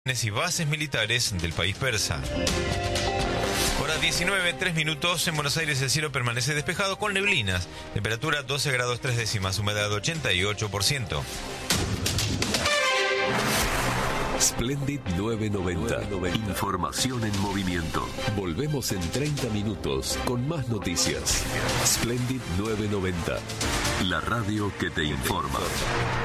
y bases militares del país persa. Hora 19, 3 minutos. En Buenos Aires el cielo permanece despejado con neblinas. Temperatura 12 grados 3 décimas, humedad 88%. Splendid 990. Información en movimiento. Volvemos en 30 minutos con más noticias. Splendid 990. La radio que te informa.